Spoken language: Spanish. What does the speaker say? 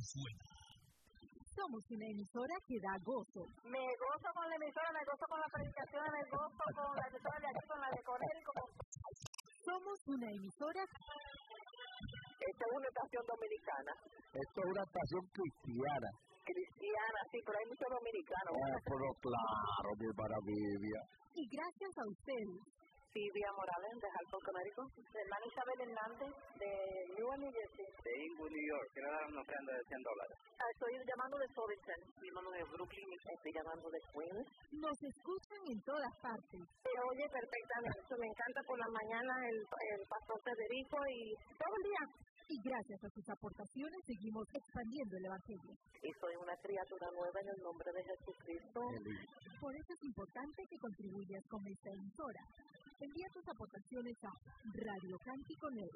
suena. Somos una emisora que da gozo. Me gozo con la emisora, me gozo con la predicación, me gozo con la emisora de aquí, con la de Corel y con... Somos una emisora... Esta es una estación dominicana. Esto es una estación cristiana. Cristiana, sí, pero hay muchos dominicanos. Pero claro, mi maravilla. Y gracias a ustedes. Silvia Morales, de Halton, Connecticut. Hermana Isabel Hernández, de Newark, New Jersey. De Inglewood, New York. Quiero dar una ofrenda de $100. Estoy llamando de Somerset. Mi hermano de Brooklyn. Estoy llamando de Queens. Nos escuchan en todas partes. Se oye perfectamente. Me encanta por la mañana el pastor Federico y todo el día. Y gracias a sus aportaciones seguimos expandiendo el Evangelio. Y soy una criatura nueva en el nombre de Jesucristo. Por eso es importante que contribuyas con esta emisora. Envía tus aportaciones a Radio Cántico Net.